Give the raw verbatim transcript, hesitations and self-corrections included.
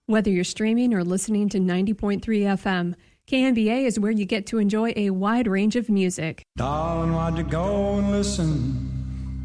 Whether you're streaming or listening to ninety point three F M, K N B A is where you get to enjoy a wide range of music. Darling, why'd you go and listen